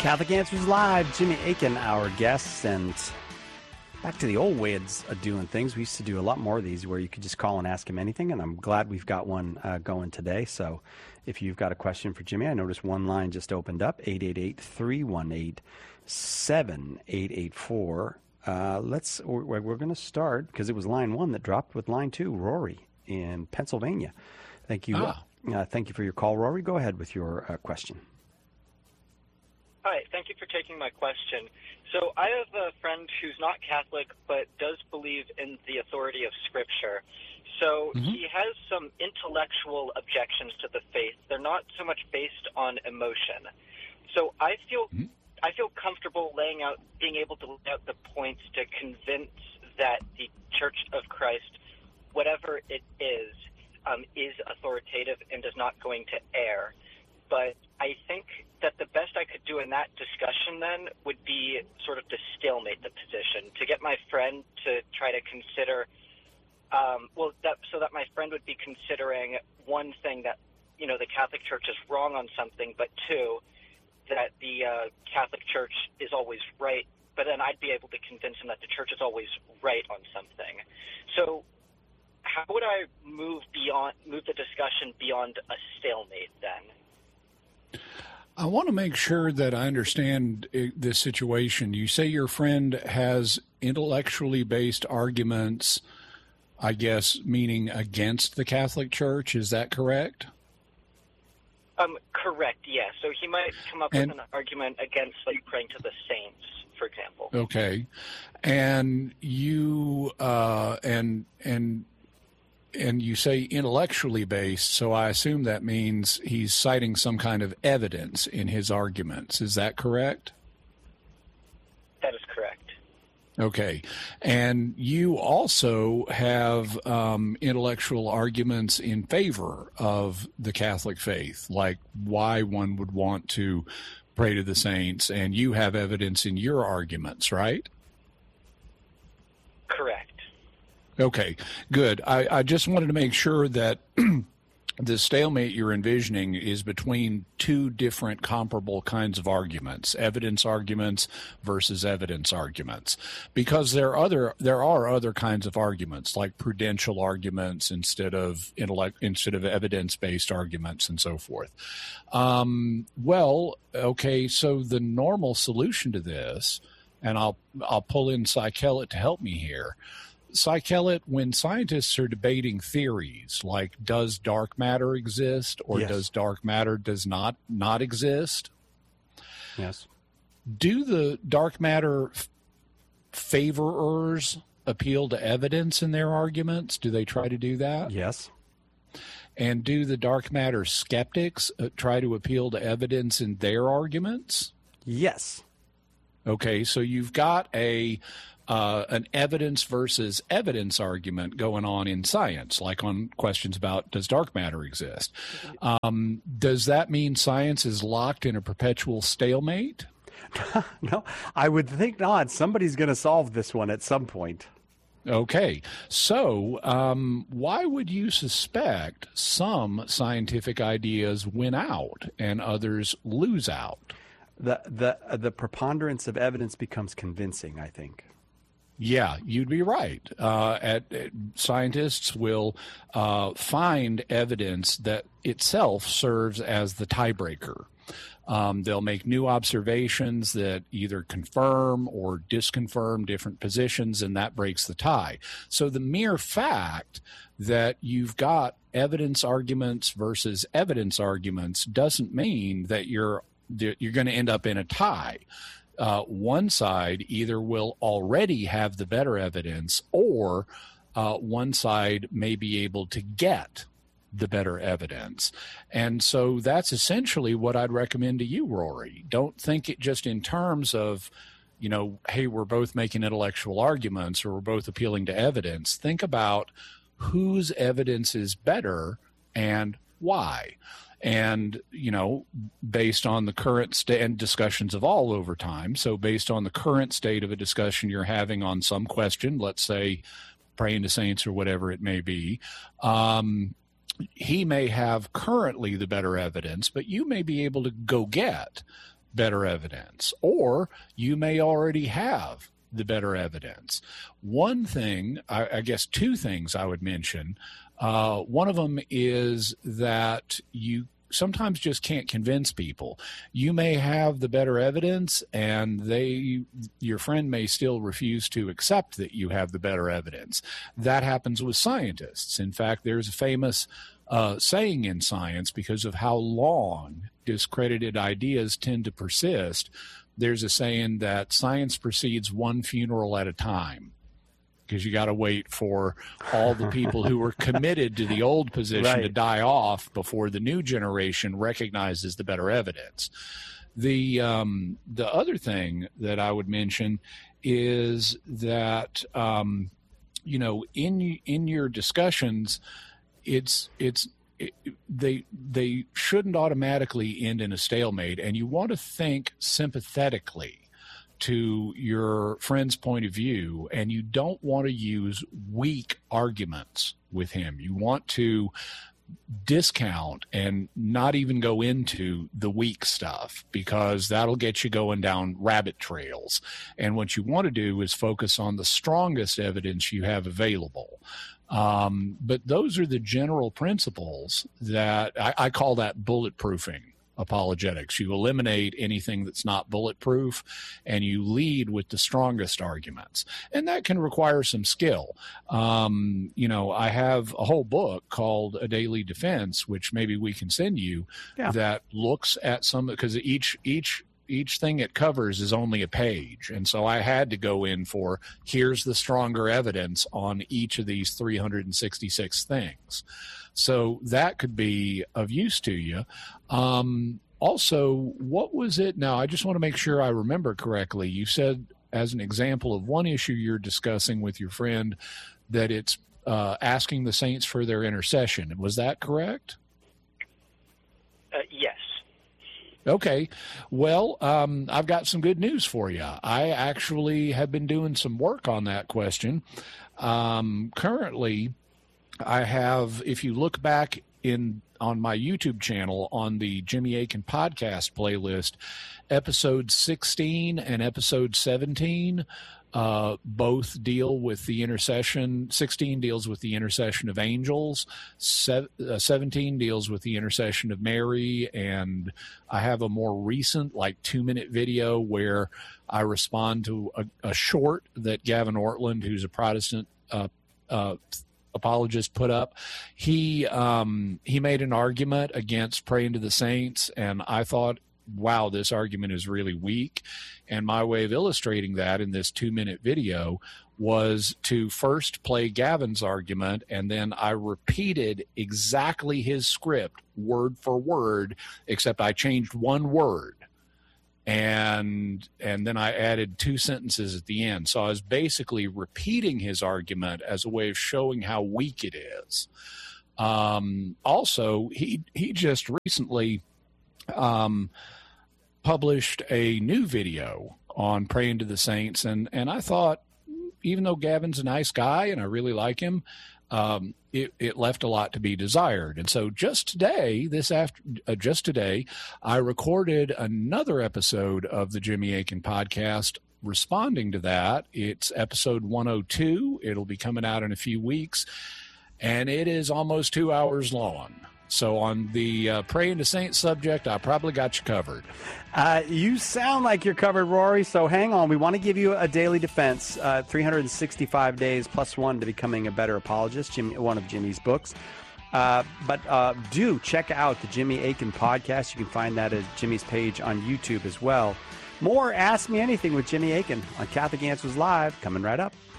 Catholic Answers Live. Jimmy Akin, our guest, and back to the old ways of doing things. We used to do a lot more of these where you could just call and ask him anything, and I'm glad we've got one going today. So if you've got a question for Jimmy, I noticed one line just opened up, 888-318-7884. We're going to start, because it was line one that dropped, with line two, Rory in Pennsylvania. Thank you. Thank you for your call, Rory. Go ahead with your question. Hi, thank you for taking my question. So I have a friend who's not Catholic but does believe in the authority of Scripture. So he has some intellectual objections to the faith. They're not so much based on emotion. So I feel comfortable being able to lay out the points to convince that the Church of Christ, whatever it is authoritative and is not going to err. But I think that the best I could do in that discussion then would be sort of to stalemate the position, to get my friend to try to consider, so that my friend would be considering, one thing, that, the Catholic Church is wrong on something, but two, that the Catholic Church is always right, but then I'd be able to convince him that the Church is always right on something. So how would I move the discussion beyond a stalemate then? I want to make sure that I understand this situation. You say your friend has intellectually based arguments, I guess, meaning against the Catholic Church. Is that correct? Correct, yes. So he might come up with an argument against, like, praying to the saints, for example. Okay. And you and you say intellectually based, so I assume that means he's citing some kind of evidence in his arguments. Is that correct? That is correct. Okay. And you also have intellectual arguments in favor of the Catholic faith, like why one would want to pray to the saints, and you have evidence in your arguments, right? Correct. Okay, good. I just wanted to make sure that the stalemate you're envisioning is between two different comparable kinds of arguments, evidence arguments versus evidence arguments, because there are other kinds of arguments, like prudential arguments instead of evidence-based arguments and so forth. Okay, so the normal solution to this, and I'll pull in Cy Kellett to help me here. Cy Kellett, when scientists are debating theories like does dark matter exist or does dark matter does not exist? Yes. Do the dark matter favorers appeal to evidence in their arguments? Do they try to do that? Yes. And do the dark matter skeptics try to appeal to evidence in their arguments? Yes. Okay, so you've got an evidence versus evidence argument going on in science, like on questions about does dark matter exist. Does that mean science is locked in a perpetual stalemate? No, I would think not. Somebody's going to solve this one at some point. Okay, so why would you suspect some scientific ideas win out and others lose out? The preponderance of evidence becomes convincing, I think. Yeah, you'd be right. Scientists will find evidence that itself serves as the tiebreaker. They'll make new observations that either confirm or disconfirm different positions, and that breaks the tie. So the mere fact that you've got evidence arguments versus evidence arguments doesn't mean that you're going to end up in a tie. One side either will already have the better evidence, or one side may be able to get the better evidence. And so that's essentially what I'd recommend to you, Rory. Don't think it just in terms of, hey, we're both making intellectual arguments or we're both appealing to evidence. Think about whose evidence is better and why. And, based on the current state, and discussions evolve over time. So based on the current state of a discussion you're having on some question, let's say praying to saints or whatever it may be, he may have currently the better evidence, but you may be able to go get better evidence, or you may already have the better evidence. One thing, I guess two things I would mention. One of them is that you sometimes just can't convince people. You may have the better evidence, and your friend may still refuse to accept that you have the better evidence. That happens with scientists. In fact, there's a famous saying in science, because of how long discredited ideas tend to persist, there's a saying that science proceeds one funeral at a time, because you got to wait for all the people who were committed to the old position to die off before the new generation recognizes the better evidence. The other thing that I would mention is that in your discussions, they shouldn't automatically end in a stalemate, and you want to think sympathetically to your friend's point of view, and you don't want to use weak arguments with him. You want to discount and not even go into the weak stuff, because that'll get you going down rabbit trails. And what you want to do is focus on the strongest evidence you have available. But those are the general principles that I call that bulletproofing apologetics. You eliminate anything that's not bulletproof, and you lead with the strongest arguments. And that can require some skill. I have a whole book called A Daily Defense, which maybe we can send you, that looks at some, because each thing it covers is only a page. And so I had to go in for, here's the stronger evidence on each of these 366 things. So that could be of use to you. Also, what was it? Now, I just want to make sure I remember correctly. You said, as an example of one issue you're discussing with your friend, that it's asking the saints for their intercession. Was that correct? Yes. Okay. Well, I've got some good news for you. I actually have been doing some work on that question. Currently, I have, if you look back on my YouTube channel on the Jimmy Akin podcast playlist, episode 16 and episode 17 both deal with the intercession. 16 deals with the intercession of angels. 17 deals with the intercession of Mary. And I have a more recent, 2-minute video where I respond to a short that Gavin Ortland, who's a Protestant apologist, put up. He made an argument against praying to the saints, and I thought, wow, this argument is really weak. And my way of illustrating that in this 2-minute video was to first play Gavin's argument, and then I repeated exactly his script word for word, except I changed one word. And then I added 2 sentences at the end. So I was basically repeating his argument as a way of showing how weak it is. Also, he just recently published a new video on praying to the saints. And I thought, even though Gavin's a nice guy and I really like him, it left a lot to be desired. And so just today, I recorded another episode of the Jimmy Akin podcast responding to that. It's episode 102. It'll be coming out in a few weeks, and it is almost 2 hours long. So on the praying to saints subject, I probably got you covered. You sound like you're covered, Rory, so hang on. We want to give you a daily defense, 365 days plus one to becoming a better apologist, one of Jimmy's books. But do check out the Jimmy Akin podcast. You can find that at Jimmy's page on YouTube as well. More Ask Me Anything with Jimmy Akin on Catholic Answers Live, coming right up.